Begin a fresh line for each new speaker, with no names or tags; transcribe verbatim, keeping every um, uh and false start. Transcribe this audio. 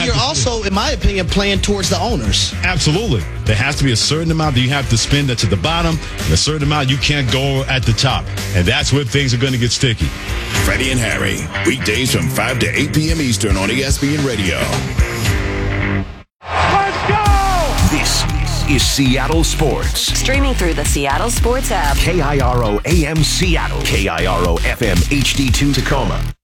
you're also, in my opinion, playing towards the owners.
Absolutely. There has to be a certain amount that you have to spend that's at the bottom, and a certain amount you can't go at the top. And that's where things are going to get sticky.
Freddie and Harry, weekdays from five to eight p.m. Eastern on E S P N Radio.
Let's go!
This is Seattle Sports.
Streaming through the Seattle Sports app.
K I R O A M Seattle. K I R O F M H D two Tacoma.